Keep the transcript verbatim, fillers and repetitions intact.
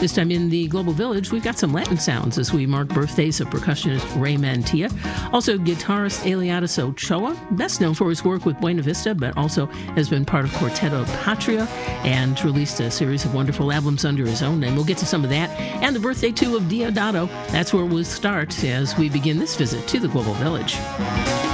This time in the Global Village, we've got some Latin sounds as we mark birthdays of percussionist Ray Mantilla. Also, guitarist Eliadas Ochoa, best known for his work with Buena Vista, but also has been part of Quarteto Patria and released a series of wonderful albums under his own name. We'll get to some of that. And the birthday, too, of Deodato. That's where we'll start as we begin this visit to the Global Village.